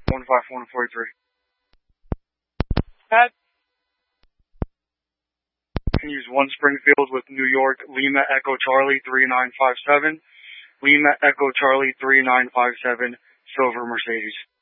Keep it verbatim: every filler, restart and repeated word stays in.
one five one four three. Pat? Can use one Springfield with New York, Lima Echo Charlie three nine five seven, Lima Echo Charlie three nine five seven, silver Mercedes.